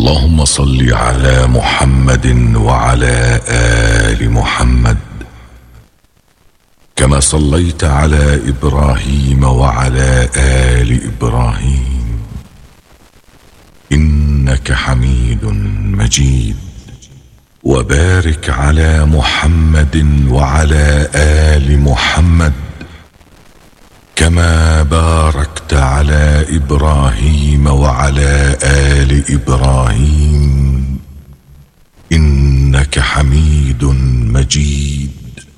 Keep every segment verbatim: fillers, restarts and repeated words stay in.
اللهم صل على محمد وعلى آل محمد كما صليت على إبراهيم وعلى آل إبراهيم إنك حميد مجيد. وبارك على محمد وعلى آل محمد كما باركت على إبراهيم وعلى آل إبراهيم إنك حميد مجيد.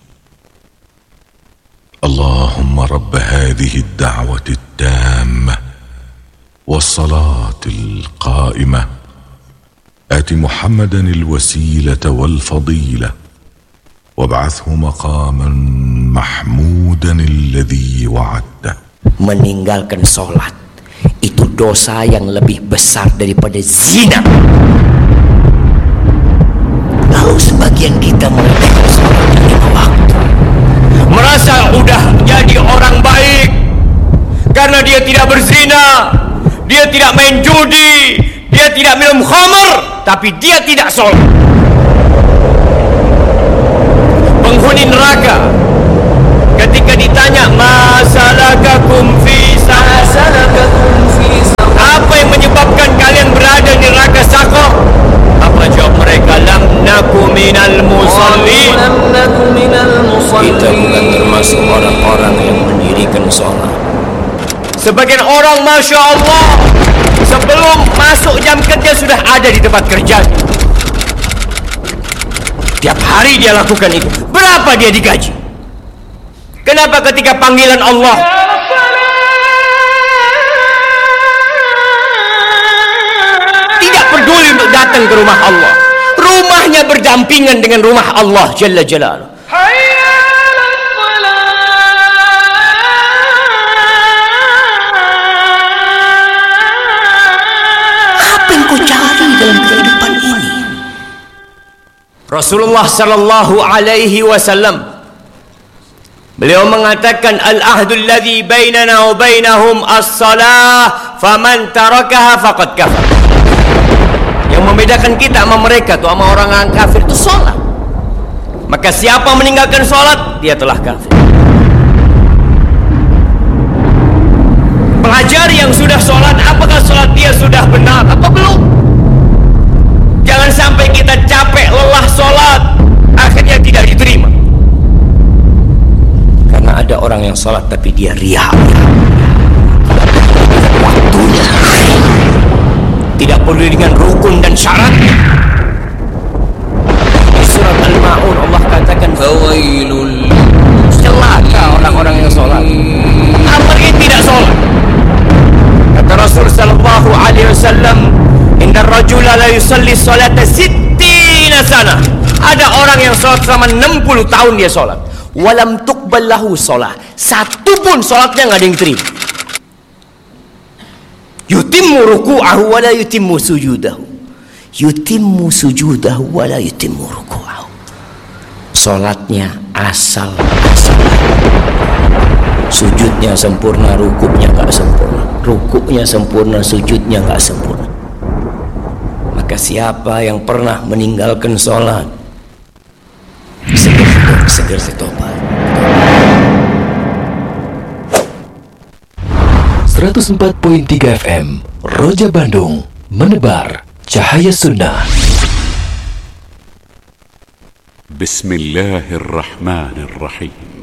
اللهم رب هذه الدعوة التامة والصلاة القائمة آت محمدا الوسيلة والفضيلة وابعثه مقاما محمودا الذي وعدته. Meninggalkan sholat itu dosa yang lebih besar daripada zina. Lalu sebagian kita mengerjakan sholat lima waktu, merasa udah jadi orang baik karena dia tidak berzina, dia tidak main judi, dia tidak minum khamar, tapi dia tidak sholat. Penghuni neraka ketika ditanya masalakakum fi saqar, apa yang menyebabkan kalian berada di neraka saqar? Apa jawab mereka? Lam naku minal musallin, kita bukan termasuk orang-orang yang mendirikan sholat. Sebagian orang Masya Allah sebelum masuk jam kerja sudah ada di tempat kerja. Tiap hari dia lakukan itu. Berapa dia digaji? Kenapa ketika panggilan Allah tidak peduli untuk datang ke rumah Allah? Rumahnya berdampingan dengan rumah Allah Jalla Jalaluhu. Apa yang kau cari dalam kehidupan ini? Rasulullah sallallahu alaihi wasallam beliau mengatakan al-ahdul ladzi bainana wa bainahum as-salah faman tarakaha faqad kafar. Yang membedakan kita sama mereka tuh sama orang-orang kafir itu salat. Maka siapa meninggalkan salat dia telah kafir. Pelajari yang sudah salat, apakah salat dia sudah benar atau belum? Jangan sampai kita capek lelah sholat akhirnya tidak diterima. Karena ada orang yang sholat tapi dia riya. Waktunya tidak peduli dengan rukun dan syaratnya. Di surat Al-Ma'un Allah katakan fawailul, celaka orang-orang yang sholat apalagi tidak sholat. Kata Rasul sallallahu alaihi wasallam, inna rajula la yusalli salata sittina sana. Ada orang yang salat selama enam puluh tahun dia salat, walam tuqbal lahu shalah, satu pun salatnya enggak ada yang terima. Yutimmu ruku'ahu wa la yutimmu sujudahu, yutimmu sujudahu wa la yutimmu ruku'ahu. Salatnya asal-asal, sujudnya sempurna, rukuknya enggak sempurna, rukuknya sempurna, sujudnya enggak sempurna. Maka siapa yang pernah meninggalkan sholat, segera segera bertobat. seratus empat koma tiga F M Roja Bandung, menebar cahaya sunnah. Bismillahirrahmanirrahim.